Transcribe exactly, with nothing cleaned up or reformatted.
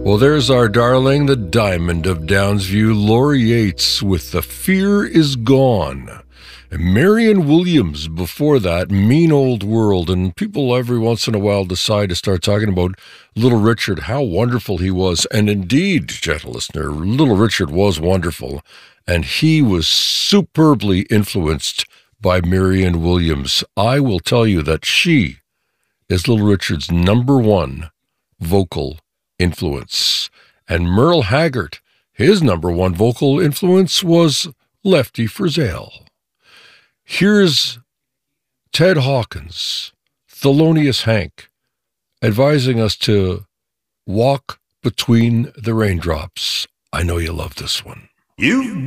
Well, there's our darling, the Diamond of Downsview, Laurie Yates, with The Fear Is Gone. And Marianne Williams before that, Mean Old World. And people every once in a while decide to start talking about Little Richard, how wonderful he was. And indeed, gentle listener, Little Richard was wonderful. And he was superbly influenced by Marianne Williams. I will tell you that she is Little Richard's number one vocal influence. And Merle Haggard, his number one vocal influence was Lefty Frizzell. Here's Ted Hawkins, Thelonious Hank, advising us to walk between the raindrops. I know you love this one. You